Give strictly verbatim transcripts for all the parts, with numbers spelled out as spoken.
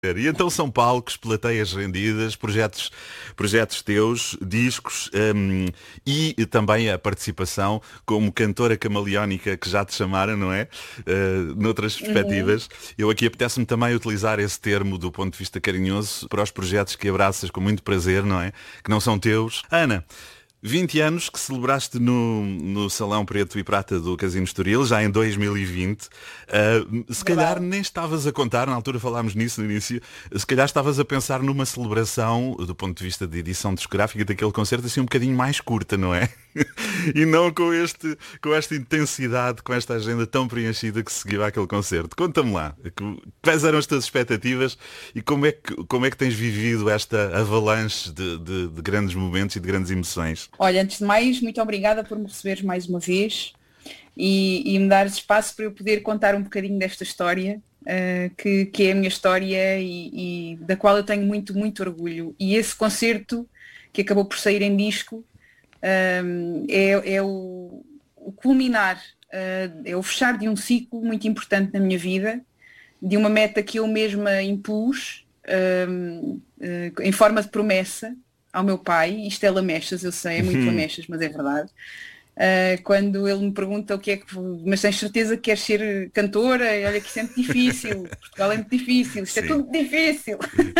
E então são palcos, plateias rendidas, projetos, projetos teus, discos hum, e também a participação como cantora camaleónica que já te chamaram, não é? Uh, noutras Uhum. perspectivas. Eu aqui apetece-me também utilizar esse termo do ponto de vista carinhoso para os projetos que abraças com muito prazer, não é? Que não são teus. Ana, vinte anos que celebraste no, no Salão Preto e Prata do Casino Estoril, já em dois mil e vinte. Uh, se calhar Verdade. nem estavas a contar, na altura falámos nisso no início, se calhar estavas a pensar numa celebração, do ponto de vista de edição discográfica daquele concerto, assim um bocadinho mais curta, não é? E não com, este, com esta intensidade, com esta agenda tão preenchida que seguiu aquele concerto. Conta-me lá, que- quais eram as tuas expectativas e como é que, como é que tens vivido esta avalanche de, de- de grandes momentos e de grandes emoções? Olha, antes de mais, muito obrigada por me receberes mais uma vez e, e me dares espaço para eu poder contar um bocadinho desta história, eh, que, que é a minha história e, e da qual eu tenho muito, muito orgulho. E esse concerto, que acabou por sair em disco, ehm, é, é o, o culminar, eh, é o fechar de um ciclo muito importante na minha vida, de uma meta que eu mesma impus, ehm, eh, em forma de promessa ao meu pai. Isto é lamechas, eu sei, é muito lamechas, mas é verdade. Uh, quando ele me pergunta o que é que, mas tens certeza que queres ser cantora? Olha que isso é muito difícil, Portugal é muito difícil, isto é Sim. tudo difícil.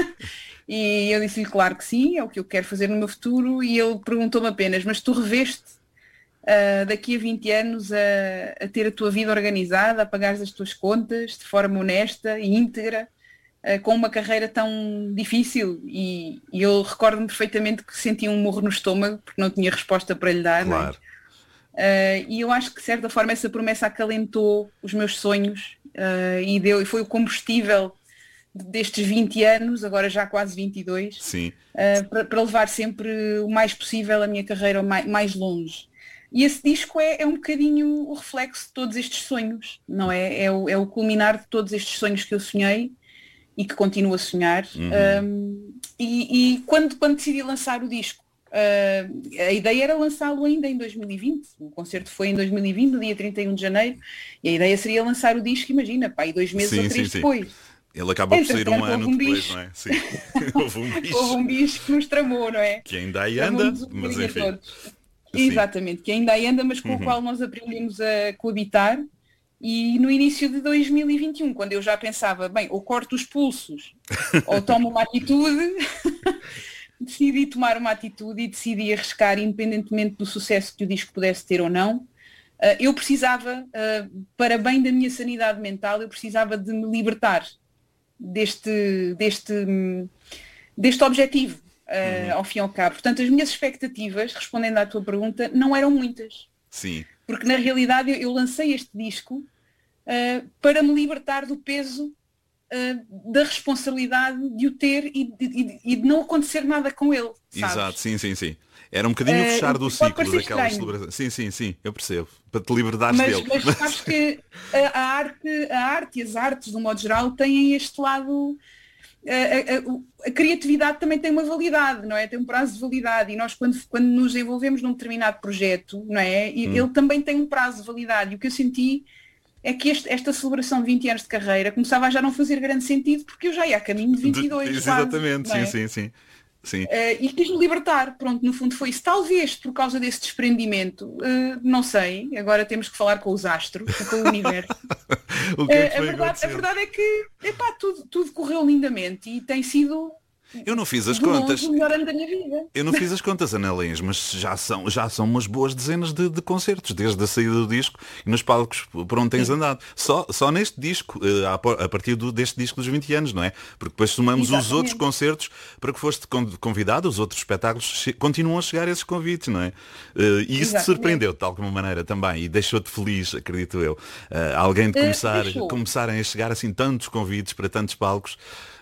E eu disse-lhe claro que sim, é o que eu quero fazer no meu futuro, e ele perguntou-me apenas, mas tu reveste uh, daqui a vinte anos a, a ter a tua vida organizada, a pagares as tuas contas de forma honesta e íntegra, uh, com uma carreira tão difícil? E, e eu recordo-me perfeitamente que senti um murro no estômago, porque não tinha resposta para lhe dar, não é? Claro. Uh, e eu acho que de certa forma essa promessa acalentou os meus sonhos, uh, e deu, e foi o combustível destes vinte anos, agora já quase vinte e dois, Sim. uh, para, para levar sempre o mais possível a minha carreira mais, mais longe. E esse disco é, é um bocadinho o reflexo de todos estes sonhos, não é? É o, é o culminar de todos estes sonhos que eu sonhei e que continuo a sonhar. Uhum. Um, e, e quando, quando decidi lançar o disco, uh, a ideia era lançá-lo ainda em dois mil e vinte. O concerto foi em dois mil e vinte, no dia trinta e um de janeiro, e a ideia seria lançar o disco, imagina, pá, e dois meses ou Sim, sim, três sim. depois. Ele acaba por sair um Entretanto, houve ano um depois, não bicho, é? Sim. Houve um houve bicho um bicho que nos tramou, não é? que ainda aí anda, Tramou-nos um mas bocadinho a enfim. todos. Sim. Exatamente, que ainda aí anda, mas com o Uhum. qual nós aprendemos a coabitar. E no início de dois mil e vinte e um, quando eu já pensava, bem, ou corto os pulsos, ou tomo uma atitude, decidi tomar uma atitude e decidi arriscar, independentemente do sucesso que o disco pudesse ter ou não. Uh, eu precisava, uh, para bem da minha sanidade mental, eu precisava de me libertar deste, deste, hum, deste objetivo, uh, Uhum. ao fim e ao cabo. Portanto, as minhas expectativas, respondendo à tua pergunta, não eram muitas. Sim. Porque na realidade eu, eu lancei este disco uh, para me libertar do peso, uh, da responsabilidade de o ter e de, e de- e de não acontecer nada com ele, Exato, sabes? sim, sim, sim. Era um bocadinho o fechar do Uh, pode ciclo parecer daquela estranho, celebração. Sim, sim, sim, eu percebo. Para te libertares mas, dele. mas Mas... sabes que a, a arte, a arte e as artes, de um modo geral, têm este lado. A, a- a criatividade também tem uma validade, não é? Tem um prazo de validade, e nós quando, quando nos envolvemos num determinado projeto, não é? E Hum. ele também tem um prazo de validade. E o que eu senti é que este- esta celebração de vinte anos de carreira começava a já não fazer grande sentido, porque eu já ia a caminho de vinte De- e dois Isso, quase, exatamente, não sim, é? sim, sim. Sim. Eh, e quis-me libertar, pronto, no fundo foi isso. Talvez por causa desse desprendimento, eh, não sei, agora temos que falar com os astros e com o universo. O que é que Eh, a foi verdade, a acontecendo? verdade é que, epá, tudo, tudo correu lindamente e tem sido Eu não fiz as de longe contas. o melhor ano da minha vida. Eu não fiz as contas, Anelins, mas já são, já são umas boas dezenas de, de concertos, desde a saída do disco e nos palcos por onde tens Sim, andado. Só, só neste disco, eh, a par- a partir do- deste disco dos vinte anos, não é? Porque depois somamos os outros exatamente. concertos para que foste con- convidado, os outros espetáculos che- continuam a chegar esses convites, não é? Eh, E isso te Exatamente. surpreendeu de alguma maneira também e deixou-te feliz, acredito eu. Eh, Alguém de Eh, começar, deixou. começarem a chegar assim tantos convites para tantos palcos.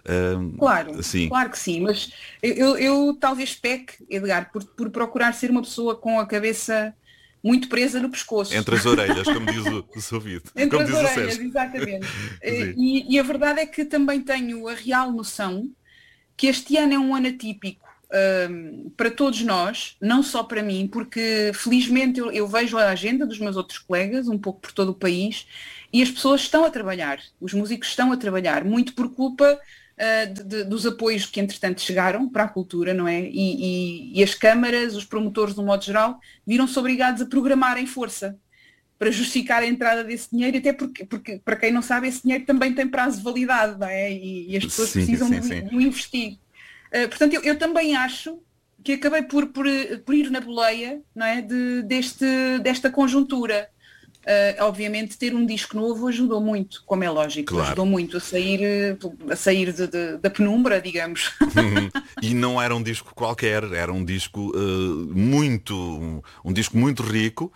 eh, Claro, Assim, claro que sim, mas eu, eu, eu talvez peque, Edgar, por, por procurar ser uma pessoa com a cabeça muito presa no pescoço. entre as orelhas, como diz o, o seu Vito, Entre como as diz o orelhas, Sérgio. exatamente. Eh, Sim. E, e a verdade é que também tenho a real noção que este ano é um ano atípico, hum, para todos nós, não só para mim, porque felizmente eu, eu vejo a agenda dos meus outros colegas, um pouco por todo o país, e as pessoas estão a trabalhar, os músicos estão a trabalhar, muito por culpa uh, de, de, dos apoios que entretanto chegaram para a cultura, não é? E, e, e as câmaras, os promotores, de um modo geral, viram-se obrigados a programar em força para justificar a entrada desse dinheiro, até porque, porque, para quem não sabe, esse dinheiro também tem prazo de validade, não é? E, e as pessoas sim, precisam sim, de, sim. de investir. Uh, portanto, eu, eu também acho que acabei por, por, por ir na boleia, não é? de, deste, desta conjuntura. Uh, obviamente ter um disco novo ajudou muito, como é lógico, Claro. ajudou muito a sair, a sair de, de, da penumbra, digamos. Uhum. E não era um disco qualquer, era um disco uh, muito, um, um disco muito rico,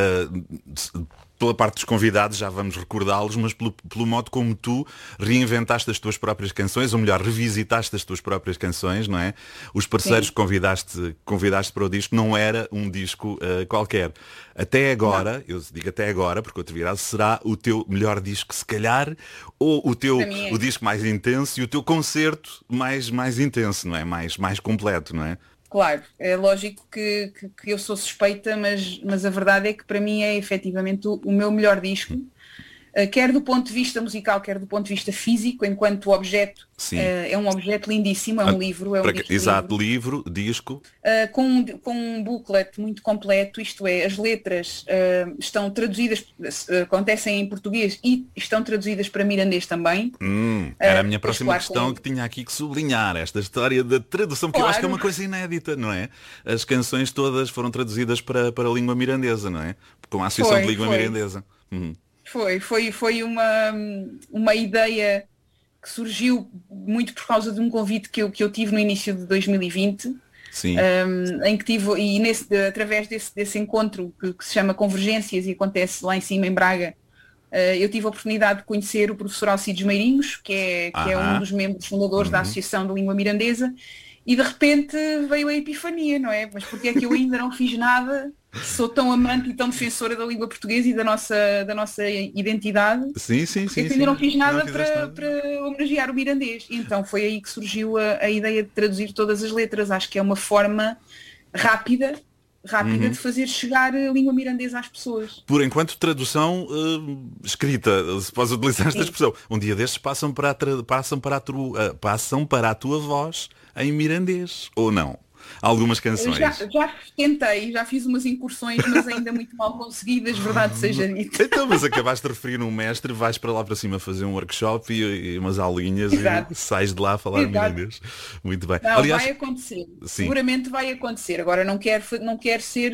uh, pela parte dos convidados, já vamos recordá-los, mas pelo, pelo modo como tu reinventaste as tuas próprias canções, ou melhor, revisitaste as tuas próprias canções, não é? Os parceiros Sim. que convidaste, convidaste para o disco não era um disco uh, qualquer. Até agora, não. Eu digo até agora, porque outra virada será o teu melhor disco, se calhar, ou o teu é. o disco mais intenso e o teu concerto mais, mais intenso, não é? Mais, mais completo, não é? Claro, é lógico que, que, que eu sou suspeita, mas, mas a verdade é que para mim é efetivamente o, o meu melhor disco, uh, quer do ponto de vista musical, quer do ponto de vista físico, enquanto objeto. Uh, é um objeto lindíssimo, é um ah, livro. É um que, exato, livro, livro disco. Uh, com, um, com um booklet muito completo, isto é, as letras uh, estão traduzidas, uh, acontecem em português e estão traduzidas para mirandês também. Hum, era a minha uh, próxima claro, questão com... que tinha aqui que sublinhar, esta história da tradução, porque claro. Eu acho que é uma coisa inédita, não é? As canções todas foram traduzidas para, para a língua mirandesa, não é? Com a Associação foi, de Língua foi. Mirandesa. Uhum. Foi, foi, foi uma, uma ideia que surgiu muito por causa de um convite que eu, que eu tive no início de dois mil e vinte, Sim. Um, em que tive, e nesse, através desse, desse encontro que, que se chama Convergências e acontece lá em cima em Braga, uh, eu tive a oportunidade de conhecer o professor Alcides Meirinhos, que é, que é um dos membros fundadores uhum. da Associação da Língua Mirandesa, e de repente veio a epifania, não é? Mas porque é que eu ainda não fiz nada, sou tão amante e tão defensora da língua portuguesa e da nossa, da nossa identidade, sim, sim, porque sim, eu ainda sim. não fiz nada, não para, nada para homenagear o mirandês. E então foi aí que surgiu a, a ideia de traduzir todas as letras. Acho que é uma forma rápida, rápida uhum. de fazer chegar a língua mirandesa às pessoas. Por enquanto, tradução uh, escrita, se podes utilizar esta Sim. expressão. Um dia destes passam para a, tra... passam para a, tu... uh, passam para a tua voz em mirandês, ou não? Algumas canções. Já, já tentei, já fiz umas incursões, mas ainda muito mal conseguidas, verdade seja dita. Então, mas acabaste de referir um mestre, vais para lá para cima fazer um workshop e, e umas aulinhas Exato. E sais de lá a falar mirandês. Muito bem. Não, Aliás, vai acontecer. Sim. Seguramente vai acontecer. Agora não quero, não quero ser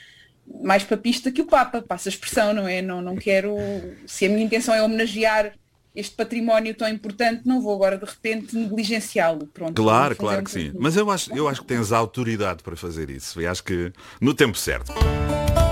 mais papista que o Papa, passa a expressão, não é? Não, não quero. Se a minha intenção é homenagear este património tão importante, não vou agora de repente negligenciá-lo. Pronto, claro, claro que sim. Mas eu acho, eu acho que tens a autoridade para fazer isso. Eu acho que no tempo certo.